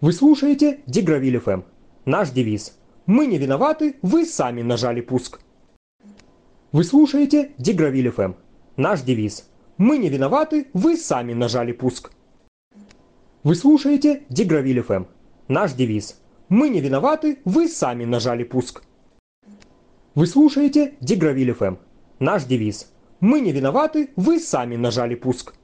Вы слушаете Дегравиль ФМ. Наш девиз. Мы не виноваты, вы сами нажали пуск. Вы слушаете Дегравиль ФМ. Наш девиз. Мы не виноваты, вы сами нажали пуск. Вы слушаете Дегравиль ФМ. Наш девиз. Мы не виноваты, вы сами нажали пуск. Вы слушаете Дегравиль ФМ. Наш девиз. Мы не виноваты, вы сами нажали пуск.